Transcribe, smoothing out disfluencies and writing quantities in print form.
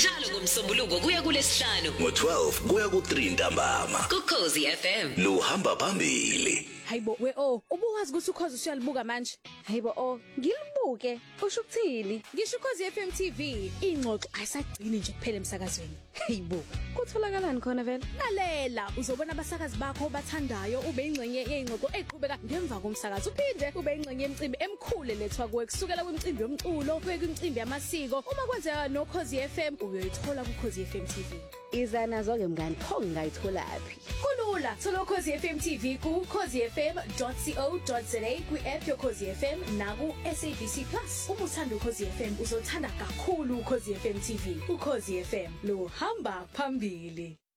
Njalo ngomsombuluko kuya kulesihlanu ngo-12 kuya ku-3 ntambama kuKhosi FM. luhamba phambili. Hayibo ubuwazi ukuthi uKhosi usuyalibuka manje? Hayibo ngilibuke usho ukuthini? Ngisho uKhosi FM TV ingxoxo ayisagcini nje kuphela emsakazweni. Hayibo kutholakalani khona vele? Lalela uzobona abasakazi bakho bathandayo ube ingcenye yezingxoxo eqhubeka ngemva komsakazo uphinde ube ingcenye yemicimbi emkhulu lethwa kuwe kusukela kwimicimbi yomculo kuye kwimicimbi yamasiko uma kwenzeka noKhosi FM uyoyithola kuKhosi FM TV. Iza nazo ke mngani pho ngayitholaphi? Kulula thola uKhosi FM TV ku khosifm.co.za kwi-app yoKhosi FM naku SABC Plus. Uma uthanda uKhosi FM uzothanda kakhulu uKhosi FM TV. uKhosi FM lo hamba phambili.